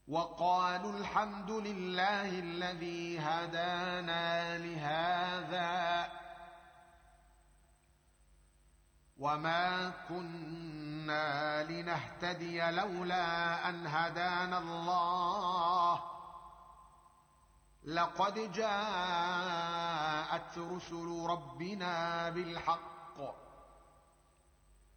وقالوا الحمد لله الذي هدانا لهذا وما كنا لنهتدي لولا أن هدانا الله لقد جاءت رسل ربنا بالحق